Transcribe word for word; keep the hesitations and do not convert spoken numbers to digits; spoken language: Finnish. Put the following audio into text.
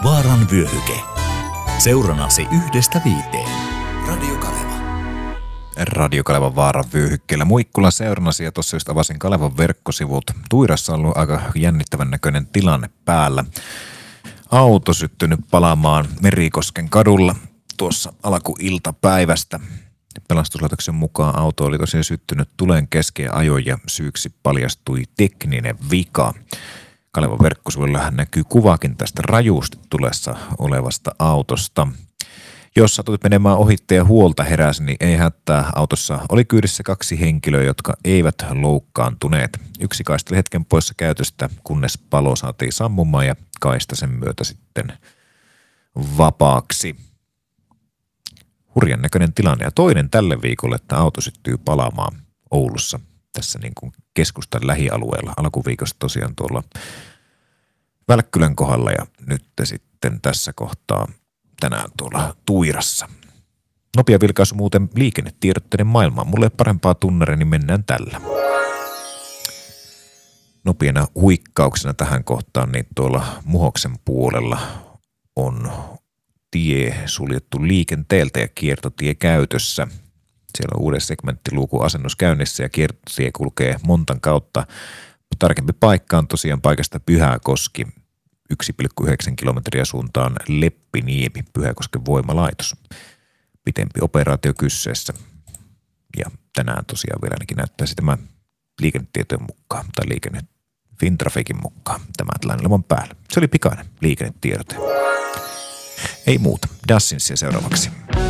Vaaran vyöhyke. Seuranasi yhdestä viiteen. Radio Kaleva. Radio Kalevan Vaaran vyöhykkeellä Muikkulan seurannasi ja tuossa just avasin Kalevan verkkosivut. Tuirassa on ollut aika jännittävän näköinen tilanne päällä. Auto syttynyt palaamaan Merikosken kadulla tuossa alkuiltapäivästä. Pelastuslaitoksen mukaan auto oli tosiaan syttynyt tulen kesken ajon ja syyksi paljastui tekninen vika. Kalevan verkkosivuilla näkyy kuvakin tästä rajuusti tulessa olevasta autosta. Jos satuit menemään ohitte ja huolta heräsi, niin ei hätää. Autossa oli kyydissä kaksi henkilöä, jotka eivät loukkaantuneet. Yksi kaisteli hetken poissa käytöstä, kunnes palo saatiin sammumaan ja kaista sen myötä sitten vapaaksi. Hurjan näköinen tilanne. Ja toinen tälle viikolle, että auto syttyy palaamaan Oulussa tässä niin kuin keskustan lähialueella. Alkuviikosta tosiaan tuolla Välkkylän kohdalla ja nyt sitten tässä kohtaa tänään tuolla Tuirassa. Nopea vilkaisu muuten liikennetiedotteiden maailmaan. Mulle ei parempaa tunnaria, niin mennään tällä. Nopeana huikkauksena tähän kohtaan, niin tuolla Muhoksen puolella on tie suljettu liikenteeltä ja kiertotie käytössä. Siellä on uuden segmenttiluukun asennus käynnissä ja kiertotie kulkee Montan kautta. Tarkempi paikka on tosiaan paikasta Pyhäkoski, yksi pilkku yhdeksän kilometriä suuntaan Leppiniemi, Pyhäkosken voimalaitos. Pitempi operaatio kysseessä. Ja tänään tosiaan vielä ainakin näyttäisi tämä liikennetietojen mukaan, tai liikenne Fintrafikin mukaan, tämä tällainen olevan päällä. Se oli pikainen liikennetiedote. Ei muuta. Dassinsia seuraavaksi.